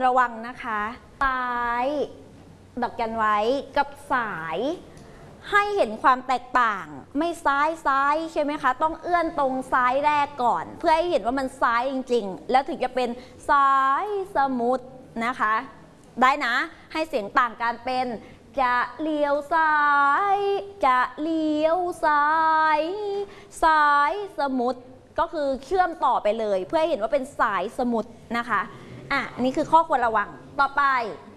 ระวังนะคะซ้ายดอกจันไว้กับสายให้เห็นความแตกต่างไม่ซ้ายใช่ไหมคะต้องเอื้อนตรงซ้ายแรกก่อนเพื่อให้เห็นว่ามันซ้ายจริงๆแล้วถึงจะเป็นซ้ายสมุทรนะคะได้นะให้เสียงต่างกันเป็นจะเลี้ยวซ้ายจะเลี้ยวซ้ายซ้ายสมุทรก็คือเชื่อมต่อไปเลยเพื่อให้เห็นว่าเป็นสายสมุทรนะคะนี่คือข้อควรระวังต่อไป